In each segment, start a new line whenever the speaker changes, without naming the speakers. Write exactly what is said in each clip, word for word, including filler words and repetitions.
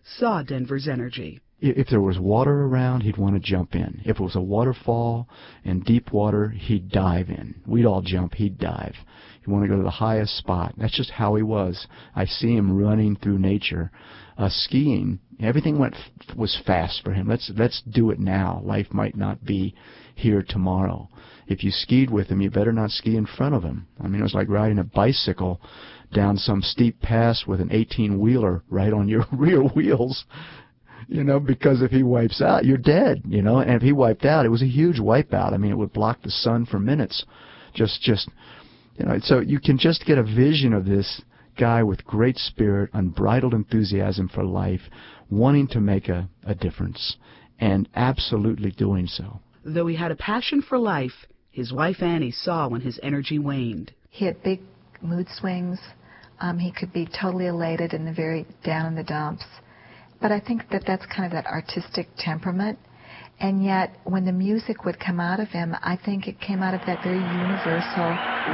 saw Denver's energy.
If there was water around, he'd want to jump in. If it was a waterfall and deep water, he'd dive in. We'd all jump, he'd dive. He'd want to go to the highest spot. That's just how he was. I see him running through nature. Uh, skiing, everything went f- was fast for him. Let's let's do it now. Life might not be here tomorrow. If you skied with him, you better not ski in front of him. I mean, it was like riding a bicycle down some steep pass with an eighteen-wheeler right on your rear wheels. You know, because if he wipes out, you're dead, you know. And if he wiped out, it was a huge wipeout. I mean, it would block the sun for minutes. Just, just, you know, so you can just get a vision of this guy with great spirit, unbridled enthusiasm for life, wanting to make a, a difference, and absolutely doing so.
Though he had a passion for life, his wife Annie saw when his energy waned.
He had big mood swings. Um, he could be totally elated and very down in the dumps. But I think that that's kind of that artistic temperament. And yet, when the music would come out of him, I think it came out of that very universal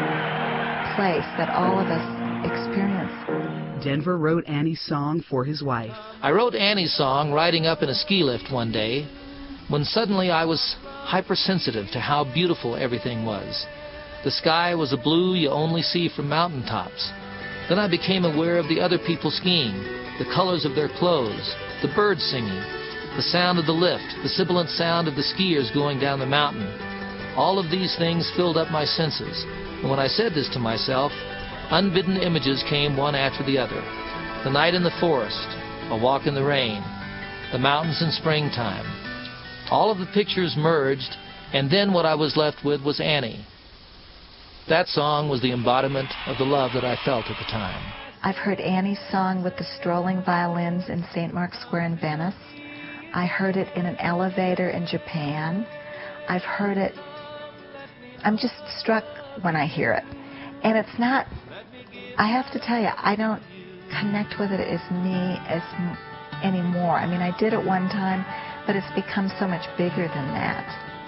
place that all of us experience.
Denver wrote Annie's song for his wife.
I wrote Annie's song riding up in a ski lift one day when suddenly I was hypersensitive to how beautiful everything was. The sky was a blue you only see from mountaintops. Then I became aware of the other people skiing, the colors of their clothes, the birds singing, the sound of the lift, the sibilant sound of the skiers going down the mountain. All of these things filled up my senses, and when I said this to myself, unbidden images came one after the other. The night in the forest, a walk in the rain, the mountains in springtime. All of the pictures merged, and then what I was left with was Annie. That song was the embodiment of the love that I felt at the time.
I've heard Annie's song with the strolling violins in Saint Mark's Square in Venice. I heard it in an elevator in Japan. I've heard it. I'm just struck when I hear it. And it's not, I have to tell you, I don't connect with it as me as m- anymore. I mean, I did it one time, but it's become so much bigger than that.